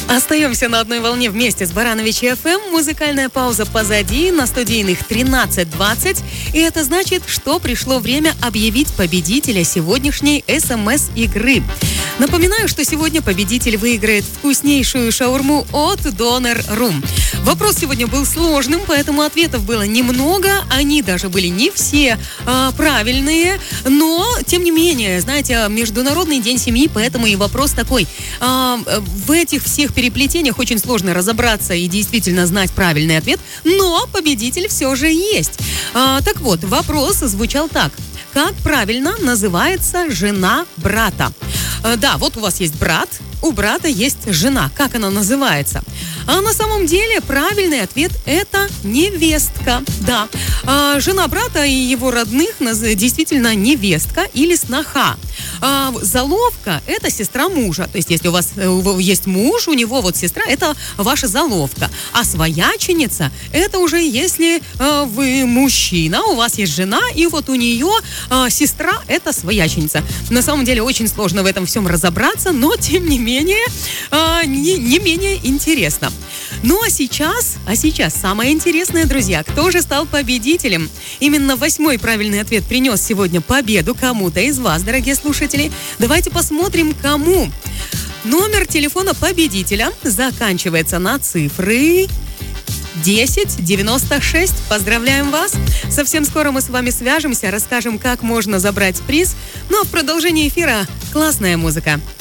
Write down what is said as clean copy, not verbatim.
Остаемся на одной волне вместе с Барановичи ФМ. Музыкальная пауза позади, на студийных 13:20. И это значит, что пришло время объявить победителя сегодняшней СМС-игры. Напоминаю, что сегодня победитель выиграет вкуснейшую шаурму от Донер.ру. Вопрос сегодня был сложным, поэтому ответов было немного. Они даже были не все правильные. Но, тем не менее, знаете, Международный день семьи, поэтому и вопрос такой. В этих всех переплетениях очень сложно разобраться и действительно знать правильный ответ. Но победитель все же есть. Так вот, вопрос звучал так. Как правильно называется жена брата? Да, вот у вас есть брат, у брата есть жена. Как она называется? А на самом деле правильный ответ – это невестка. Да, жена брата и его родных действительно невестка или сноха. Заловка – это сестра мужа. То есть, если у вас есть муж, у него вот сестра – это ваша заловка. А свояченица – это уже если вы мужчина, у вас есть жена, и вот у нее сестра – это свояченица. На самом деле, очень сложно в этом всем разобраться, но, тем не менее, не менее интересно. Ну, а сейчас самое интересное, друзья. Кто же стал победителем? Именно 8-й правильный ответ принес сегодня победу кому-то из вас, дорогие слушатели. Давайте посмотрим, кому. Номер телефона победителя заканчивается на цифры 1096. Поздравляем вас. Совсем скоро мы с вами свяжемся, расскажем, как можно забрать приз. Ну а в продолжении эфира классная музыка.